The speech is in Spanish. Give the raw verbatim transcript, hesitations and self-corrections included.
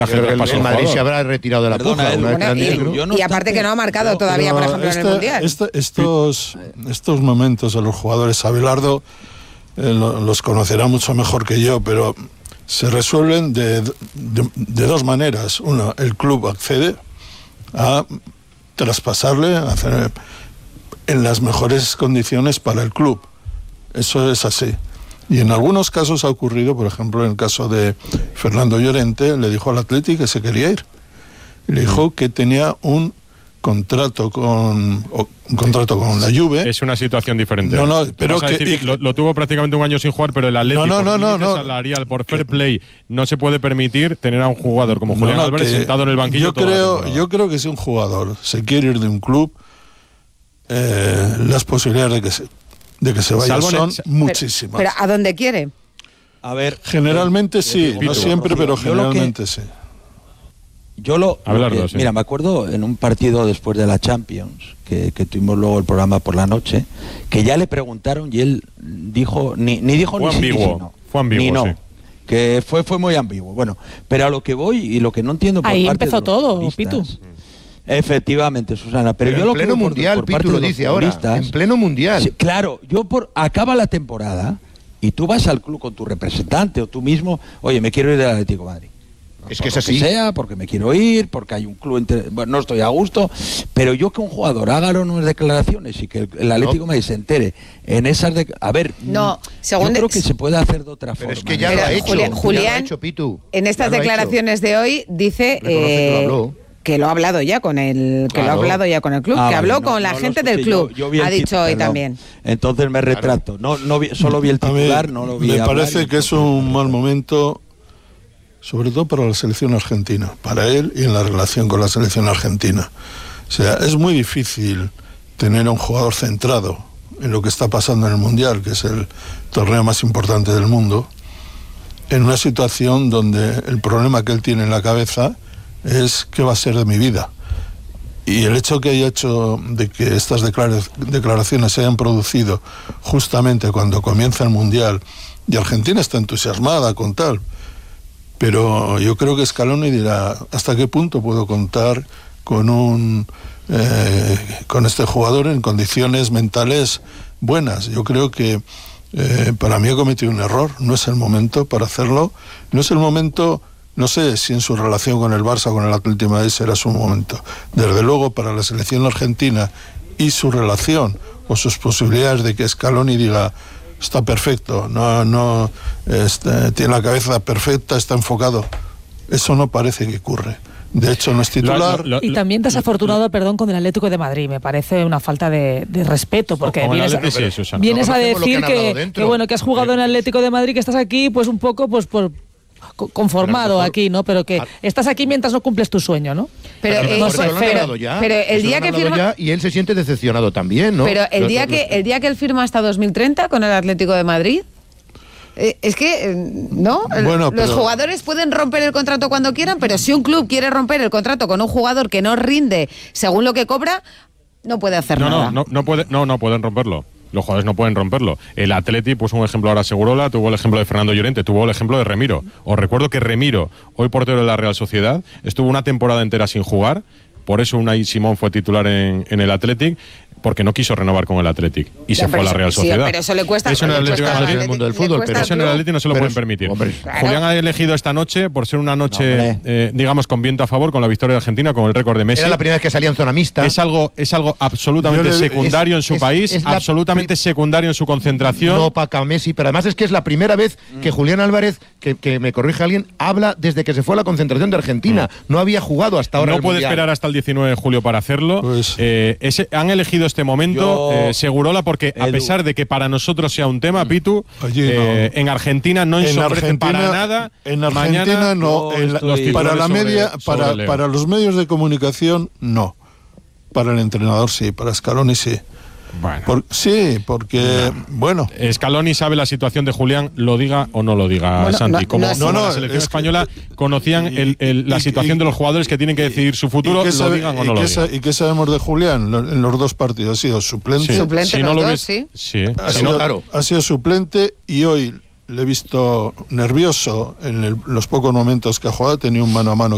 El, el Madrid se habrá retirado de la Perdona, puja. El, una bueno, y, y, no y aparte que no ha marcado pero, todavía, pero por ejemplo, este, en el Mundial. Este, estos, estos momentos de los jugadores, Abelardo eh, lo, los conocerá mucho mejor que yo, pero se resuelven de, de, de dos maneras. Una, el club accede a traspasarle, a hacer en las mejores condiciones para el club. Eso es así. Y en algunos casos ha ocurrido, por ejemplo, en el caso de Fernando Llorente, le dijo al Atleti que se quería ir. Y le dijo que tenía un contrato con un contrato con la Juve. Es una situación diferente. No, no, pero que, decir, y, lo, lo tuvo prácticamente un año sin jugar, pero el Atleti no, no, por no, no, salarial, por fair play, no se puede permitir tener a un jugador como Julián no, no, Álvarez sentado en el banquillo. Yo creo, yo creo que si un jugador se quiere ir de un club, eh, las posibilidades de que se de que se vaya Salvo son pero, muchísimas. Pero ¿a dónde quiere? A ver, generalmente sí, no siempre, pero generalmente sí. Yo lo, Hablarlo, lo que, sí. mira, me acuerdo en un partido después de la Champions, que, que tuvimos luego el programa por la noche, que ya le preguntaron y él dijo, ni, ni dijo fue ni ambiguo, sí, ni no. Fue ambiguo, ni no. Sí. Que fue, fue muy ambiguo. Bueno, pero a lo que voy y lo que no entiendo por ahí parte empezó de los todo, Pitu. Efectivamente, Susana, pero, pero yo en lo pleno que mundial, por, por Pitu lo dice ahora, en pleno mundial. Sí, claro, yo por acaba la temporada y tú vas al club con tu representante o tú mismo, oye, me quiero ir del Atlético de Madrid. Es por que es lo así. Que sea, porque me quiero ir, porque hay un club, entre, bueno, no estoy a gusto, pero yo que un jugador haga unas declaraciones y que el, el Atlético de Madrid se entere en esas de, a ver, no, según yo creo que se puede hacer de otra pero forma. Es que ya lo ha hecho, Julián, Julián ya lo ha hecho, Pitu. En estas declaraciones de hoy dice eh, que lo ha hablado ya con el que claro. lo ha hablado ya con el club, ah, que habló no, con la no gente del club. Yo, yo ha dicho hoy también. Entonces me retrato. No, no vi, solo vi el titular, mí, no lo vi. Me parece que es un mal momento, sobre todo para la selección argentina, para él y en la relación con la selección argentina. O sea, es muy difícil tener a un jugador centrado en lo que está pasando en el Mundial, que es el torneo más importante del mundo, en una situación donde el problema que él tiene en la cabeza es qué va a ser de mi vida. Y el hecho que haya hecho de que estas declaraciones se hayan producido justamente cuando comienza el Mundial, y Argentina está entusiasmada con tal, pero yo creo que Scaloni dirá hasta qué punto puedo contar con un eh, con este jugador en condiciones mentales buenas. Yo creo que eh, para mí ha cometido un error, no es el momento para hacerlo, no es el momento. No sé si en su relación con el Barça o con el Atlético de Madrid será su momento. Desde luego, para la selección argentina y su relación o sus posibilidades de que Scaloni diga está perfecto, no, no este, tiene la cabeza perfecta, está enfocado. Eso no parece que ocurre. De hecho, no es titular. Lo, lo, lo, y también desafortunado, perdón, con el Atlético de Madrid. Me parece una falta de, de respeto, porque vienes, a, sí, vienes a decir que, que, que, bueno, que has jugado en el Atlético de Madrid, que estás aquí, pues un poco, pues por... conformado mejor, aquí, ¿no? Pero que a, estás aquí mientras no cumples tu sueño, ¿no? Pero, pero, eh, no sé, pero, ya, pero el día que firma ya, y él se siente decepcionado también, ¿no? Pero el día que el día que él firma hasta dos mil treinta con el Atlético de Madrid, eh, es que no, bueno, los pero, jugadores pueden romper el contrato cuando quieran, pero si un club quiere romper el contrato con un jugador que no rinde según lo que cobra, no puede hacer no, nada. No, no, no puede, no, no pueden romperlo. Los jugadores no pueden romperlo. El Atleti puso un ejemplo ahora Segurola, tuvo el ejemplo de Fernando Llorente, tuvo el ejemplo de Remiro. Os recuerdo que Remiro, hoy portero de la Real Sociedad, estuvo una temporada entera sin jugar, por eso Unai Simón fue titular en, en el Athletic, porque no quiso renovar con el Athletic y ya, se fue a la Real Sociedad. Sí, pero eso le cuesta. Eso en el Atlético de Madrid, el mundo del fútbol, pero eso en el Athletic no se lo pueden permitir. Hombre, claro. Julián ha elegido esta noche por ser una noche, no, eh, digamos, con viento a favor, con la victoria de Argentina, con el récord de Messi. Era la primera vez que salía en zona mixta. Es algo, es algo absolutamente le, secundario es, en su es, país, es absolutamente secundario en su concentración. No opaca a Messi, pero además es que es la primera vez que Julián Álvarez, que, que me corrige alguien, habla desde que se fue a la concentración de Argentina. No, no había jugado hasta ahora. No puede mundial. esperar hasta el diecinueve de julio para hacerlo. Pues, eh, ese, han elegido este momento. Yo, Eh, Segurola, porque Edu. a pesar de que para nosotros sea un tema, Pitu, eh, no. en Argentina no ensombrece para nada. En Argentina Mañana, no. En la, los para la media, sobre, para, sobre para los medios de comunicación, no. Para el entrenador sí, para Scaloni sí. Bueno. Por, sí, porque, no. bueno. Scaloni sabe la situación de Julián, lo diga o no lo diga, bueno, Santi. Como, no, como no, la selección española que, conocían y, el, el, la situación y, de los jugadores que tienen que decidir su futuro, lo sabe, digan o no lo digan. ¿Y qué sabemos de Julián? En los dos partidos ha sido suplente. Sí. Suplente si los no lo dos, ves, sí. sí. Ha, si sido, no, claro. ha sido suplente y hoy le he visto nervioso en el, los pocos momentos que ha jugado. Tenía un mano a mano